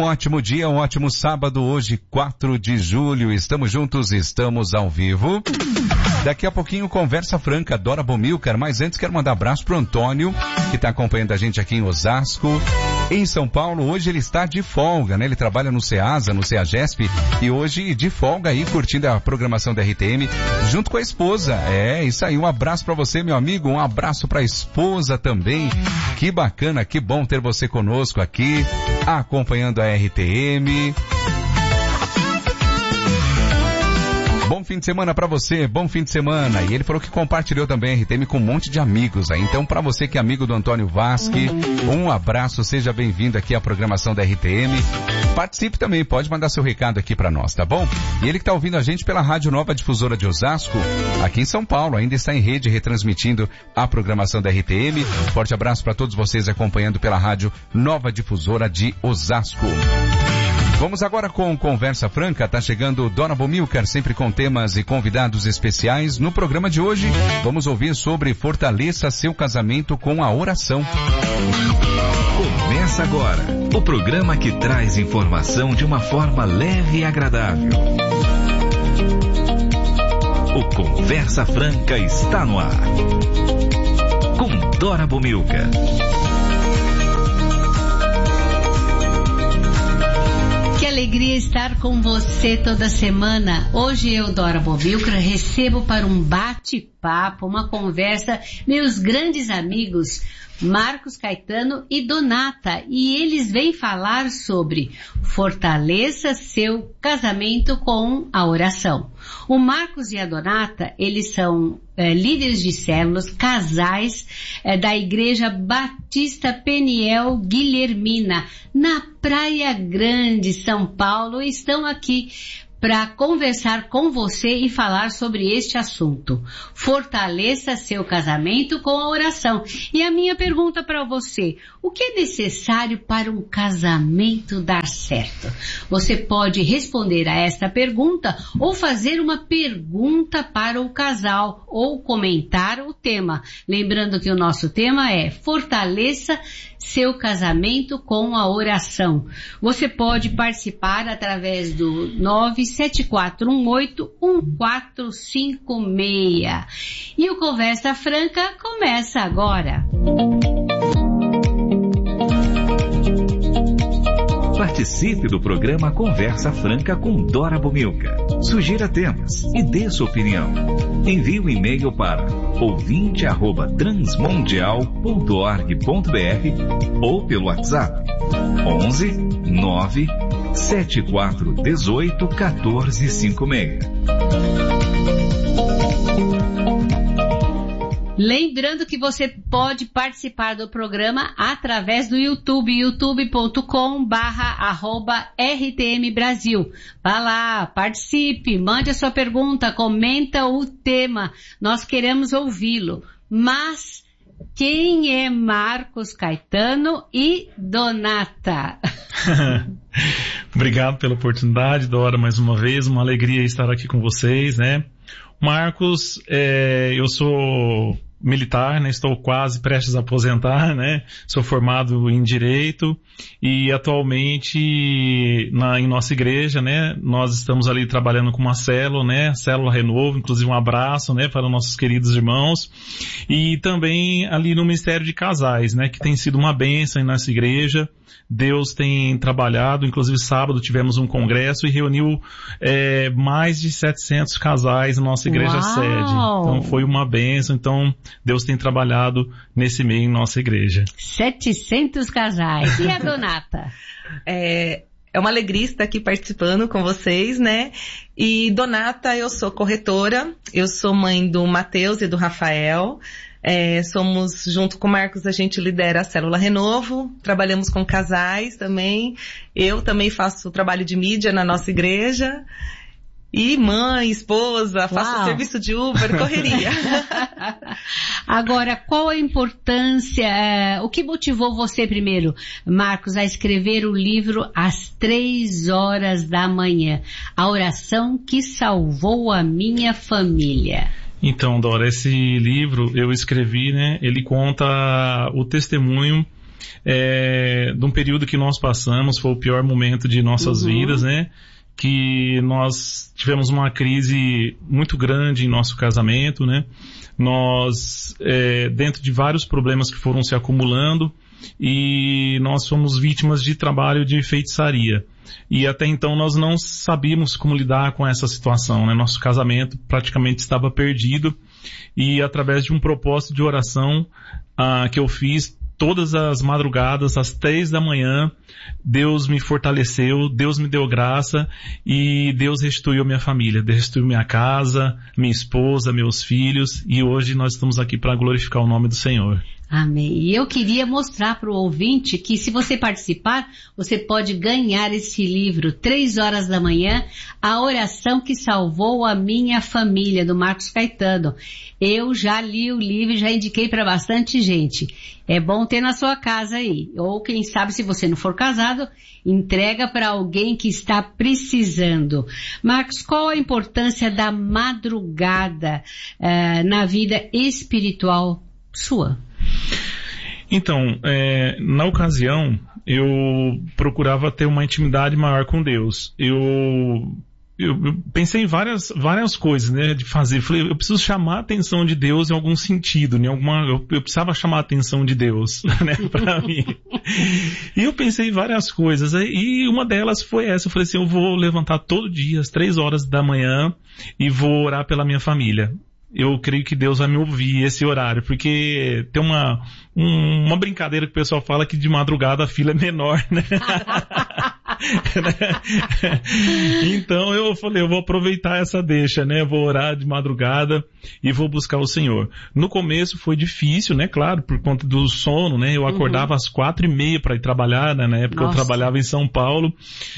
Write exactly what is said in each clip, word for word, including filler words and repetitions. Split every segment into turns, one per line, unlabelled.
ótimo dia, um ótimo sábado, hoje quatro de julho, estamos juntos, estamos ao vivo. Daqui a pouquinho conversa franca, Dora Bomilcar, mas antes quero mandar um abraço pro Antônio, que está acompanhando a gente aqui em Osasco. Em São Paulo, hoje ele está de folga, né? Ele trabalha no Ceasa, no Ceagesp, e hoje de folga aí, curtindo a programação da R T M, junto com a esposa. É, isso aí, um abraço para você, meu amigo, um abraço para a esposa também. Que bacana, que bom ter você conosco aqui, acompanhando a R T M. Bom fim de semana pra você, bom fim de semana. E ele falou que compartilhou também a R T M com um monte de amigos aí. Então, pra você que é amigo do Antônio Vasque, um abraço, seja bem-vindo aqui à programação da R T M. Participe também, pode mandar seu recado aqui pra nós, tá bom? E ele que tá ouvindo a gente pela Rádio Nova Difusora de Osasco, aqui em São Paulo, ainda está em rede retransmitindo a programação da R T M. Forte abraço pra todos vocês acompanhando pela Rádio Nova Difusora de Osasco. Vamos agora com Conversa Franca, tá chegando Dora Bomilcar, sempre com temas e convidados especiais. No programa de hoje, vamos ouvir sobre Fortaleça seu casamento com a oração.
Começa agora, o programa que traz informação de uma forma leve e agradável. O Conversa Franca está no ar. Com Dora Bomilcar.
Alegria estar com você toda semana. Hoje eu, Dora Bomilcar, recebo para um bate-papo, uma conversa, meus grandes amigos Marcos Caetano e Donata, e eles vêm falar sobre fortaleça seu casamento com a oração. O Marcos e a Donata, eles são é, líderes de células, casais é, da Igreja Batista Peniel Guilhermina, na Praia Grande, São Paulo, e estão aqui para conversar com você e falar sobre este assunto. Fortaleça seu casamento com a oração. E a minha pergunta para você, o que é necessário para um casamento dar certo? Você pode responder a esta pergunta ou fazer uma pergunta para o casal ou comentar o tema. Lembrando que o nosso tema é Fortaleça seu casamento com a oração. Você pode participar através do nove sete quatro um oito um quatro cinco seis. E o Conversa Franca começa agora.
Participe do programa Conversa Franca com Dora Bomilcar. Sugira temas e dê sua opinião. Envie um e-mail para ouvinte arroba transmundial ponto org ponto br ou pelo WhatsApp onze nove sete quatro um oito um quatro cinco seis.
Lembrando que você pode participar do programa através do YouTube, youtube ponto com barra arroba R T M Brasil. Vá lá, participe, mande a sua pergunta, comenta o tema, nós queremos ouvi-lo. Mas quem é Marcos Caetano e Donata?
Obrigado pela oportunidade, Dora, mais uma vez, uma alegria estar aqui com vocês, né? Marcos, é, eu sou militar, né? Estou quase prestes a aposentar, né? Sou formado em Direito e atualmente na, em nossa igreja, né? Nós estamos ali trabalhando com uma célula, né? Célula Renovo, inclusive um abraço, né? Para nossos queridos irmãos. E também ali no Ministério de Casais, né? Que tem sido uma bênção em nossa igreja. Deus tem trabalhado, inclusive sábado tivemos um congresso e reuniu é, mais de setecentos casais na nossa igreja
Uau!
Sede. Então foi uma bênção, então Deus tem trabalhado nesse meio em nossa igreja.
setecentos casais. E a Donata?
É, é uma alegria estar aqui participando com vocês, né? E Donata, eu sou corretora, eu sou mãe do Matheus e do Rafael. É, somos, junto com o Marcos, a gente lidera a Célula Renovo, trabalhamos com casais também, eu também faço trabalho de mídia na nossa igreja, e mãe, esposa, faço
Uau.
serviço de Uber, correria.
Agora, qual a importância, é, o que motivou você primeiro, Marcos, a escrever o livro Às Três Horas da Manhã, a oração que salvou a minha família?
Então, Dora, esse livro eu escrevi, né, ele conta o testemunho é, de um período que nós passamos, foi o pior momento de nossas uhum. vidas, né? Que nós tivemos uma crise muito grande em nosso casamento, né? Nós, é, dentro de vários problemas que foram se acumulando, e nós fomos vítimas de trabalho de feitiçaria. E até então nós não sabíamos como lidar com essa situação, né? Nosso casamento praticamente estava perdido, e através de um propósito de oração ah, que eu fiz todas as madrugadas, às três da manhã, Deus me fortaleceu, Deus me deu graça, e Deus restituiu minha família, restituiu minha casa, minha esposa, meus filhos, e hoje nós estamos aqui para glorificar o nome do Senhor.
Amém. E eu queria mostrar para o ouvinte que se você participar, você pode ganhar esse livro, Três Horas da Manhã, A Oração que Salvou a Minha Família, do Marcos Caetano. Eu já li o livro e já indiquei para bastante gente. É bom ter na sua casa aí. Ou quem sabe, se você não for casado, entrega para alguém que está precisando. Marcos, qual a importância da madrugada uh, na vida espiritual sua?
Então, é, na ocasião, eu procurava ter uma intimidade maior com Deus. Eu, eu, eu pensei em várias, várias coisas, né, de fazer. Falei, eu preciso chamar a atenção de Deus em algum sentido, em alguma, eu, eu precisava chamar a atenção de Deus, né, pra mim. E eu pensei em várias coisas, e uma delas foi essa. Eu falei assim, eu vou levantar todo dia, às três horas da manhã, e vou orar pela minha família. Eu creio que Deus vai me ouvir esse horário, porque tem uma, um, uma brincadeira que o pessoal fala que de madrugada a fila é menor, né? Então eu falei, eu vou aproveitar essa deixa, né? Vou orar de madrugada e vou buscar o Senhor. No começo foi difícil, né? Claro, por conta do sono, né? Eu acordava uhum. às quatro e meia para ir trabalhar, né? Na época Nossa. Eu trabalhava em São Paulo,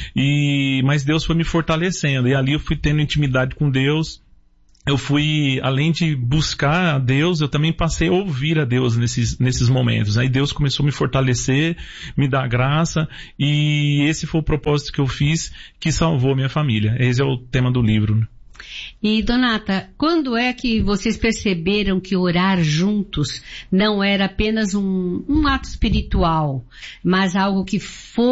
e, mas Deus foi me fortalecendo, e ali eu fui tendo intimidade com Deus. Eu fui, além de buscar a Deus, eu também passei a ouvir a Deus nesses, nesses momentos. Aí Deus começou a me fortalecer, me dar graça, e esse foi o propósito que eu fiz, que salvou a minha família. Esse é o tema do livro.
E Donata, quando é que vocês perceberam que orar juntos não era apenas um, um ato espiritual, mas algo que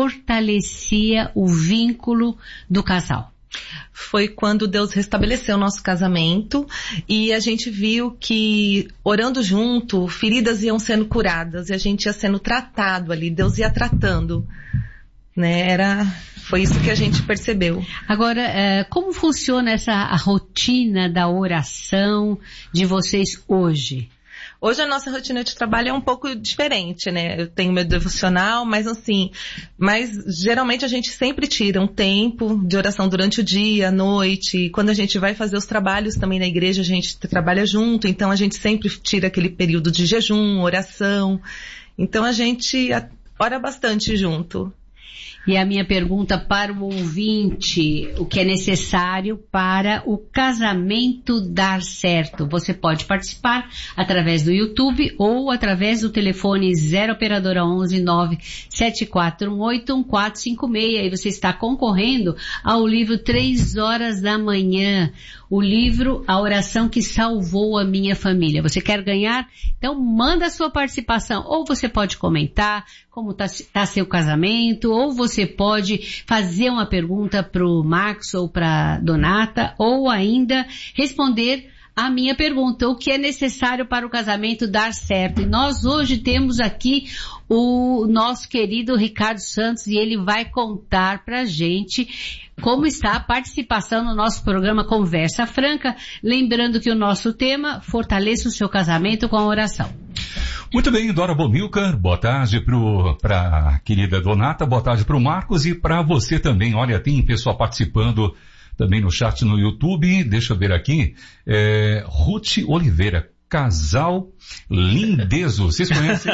fortalecia o vínculo do casal?
Foi quando Deus restabeleceu o nosso casamento, e a gente viu que, orando junto, feridas iam sendo curadas e a gente ia sendo tratado ali, Deus ia tratando, né? Era, foi isso que a gente percebeu.
Agora, como funciona essa a rotina da oração de vocês hoje?
Hoje a nossa rotina de trabalho é um pouco diferente, né? Eu tenho meu devocional, mas assim, mas geralmente a gente sempre tira um tempo de oração durante o dia, à noite. Quando a gente vai fazer os trabalhos também na igreja, a gente trabalha junto, então a gente sempre tira aquele período de jejum, oração. Então a gente ora bastante junto.
E a minha pergunta para o ouvinte, o que é necessário para o casamento dar certo? Você pode participar através do YouTube ou através do telefone zero operadora onze nove sete quatro um oito um quatro cinco seis. E você está concorrendo ao livro Três Horas da Manhã, o livro A Oração que Salvou a Minha Família. Você quer ganhar? Então manda a sua participação, ou você pode comentar como está tá seu casamento, ou você pode fazer uma pergunta para o Marcos ou para Donata, ou ainda responder a minha pergunta, o que é necessário para o casamento dar certo. E nós hoje temos aqui o nosso querido Ricardo Santos, e ele vai contar pra gente como está a participação no nosso programa Conversa Franca, lembrando que o nosso tema, fortaleça o seu casamento com a oração.
Muito bem, Dora Bomilcar, boa tarde para a querida Donata, boa tarde para o Marcos e para você também. Olha, tem pessoal participando também no chat no YouTube, deixa eu ver aqui, é, Ruth Oliveira, casal lindezo, vocês conhecem?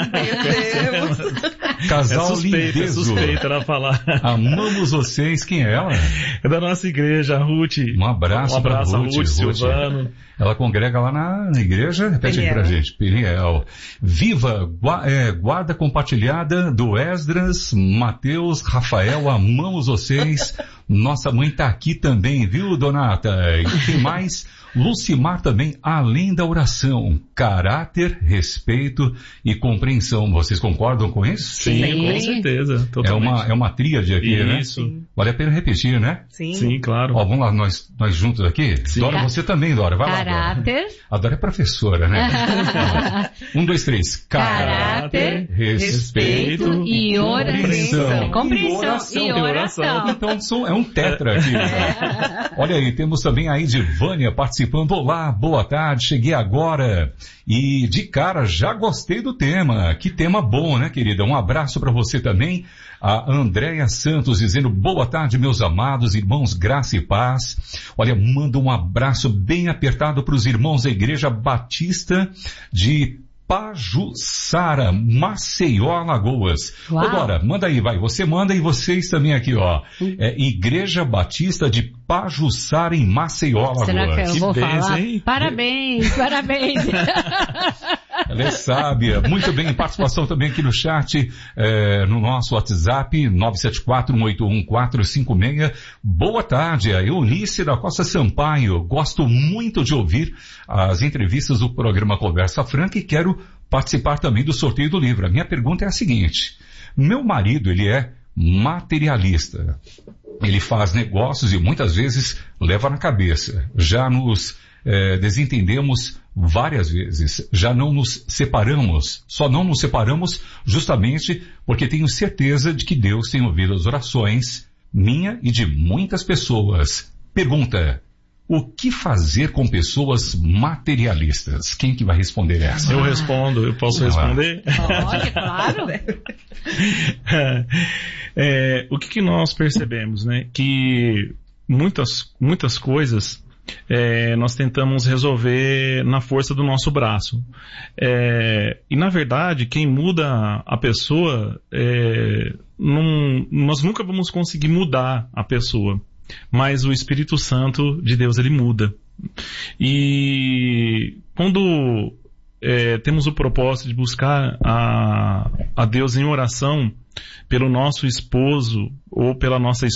Casal
é suspeita,
lindezo.
É suspeita ela falar.
Amamos vocês, quem é ela?
É da nossa igreja, a Ruth.
Um abraço,
um abraço
pra Ruth,
Ruth,
Ruth.
Silvano.
Ela congrega lá na, na igreja, repete Peniel. Aqui pra gente, Peniel. Viva, gua, é, guarda compartilhada do Esdras, Mateus, Rafael, amamos vocês.
Nossa mãe tá aqui também, viu, Donata? E tem mais... Lucimar também, além da oração, caráter, respeito e compreensão. Vocês concordam com isso?
Sim, Sim. com certeza.
É uma, é uma tríade aqui,
isso.
né?
Isso.
Vale a pena repetir, né?
Sim.
Sim, claro.
Ó, vamos lá, nós, nós juntos aqui? Sim. Dora, você também, Dora. Vai
caráter.
lá, Dora. A Dora é professora, né? um, dois, três.
Caráter,
respeito,
respeito e oração. Compreensão e oração.
Então, é um tetra aqui. Né? Olha aí, temos também a Edivânia participando. Olá, boa tarde, cheguei agora e de cara já gostei do tema. Que tema bom, né, querida? Um abraço para você também. A Andréia Santos dizendo boa tarde, meus amados irmãos, graça e paz. Olha, manda um abraço bem apertado para os irmãos da Igreja Batista de Pajuçara, Maceió, Alagoas. Ô, Dora, manda aí, vai. Você manda e vocês também aqui, ó. É Igreja Batista de Pajuçara, em Maceió, Alagoas.
Será que eu
que
vou
beijo,
falar?
Hein?
Parabéns, parabéns.
Ela é sábia. Muito bem, participação também aqui no chat, é, no nosso WhatsApp, nove sete quatro, um oito um, quatro cinco seis. Boa tarde, a Eunice da Costa Sampaio. Gosto muito de ouvir as entrevistas do programa Conversa Franca e quero participar também do sorteio do livro. A minha pergunta é a seguinte: meu marido, ele é materialista. Ele faz negócios e muitas vezes leva na cabeça. Já nos é, desentendemos várias vezes. Já não nos separamos. Só não nos separamos justamente porque tenho certeza de que Deus tem ouvido as orações minha e de muitas pessoas. Pergunta: o que fazer com pessoas materialistas? Quem que vai responder essa?
Eu respondo, eu posso responder?
Pode, claro.
É, o que, que nós percebemos, né? Que muitas, muitas coisas é, nós tentamos resolver na força do nosso braço. É, e na verdade, quem muda a pessoa, é, não, nós nunca vamos conseguir mudar a pessoa. Mas o Espírito Santo de Deus, ele muda. E quando é, temos o propósito de buscar a, a Deus em oração pelo nosso esposo ou pela nossa esposa,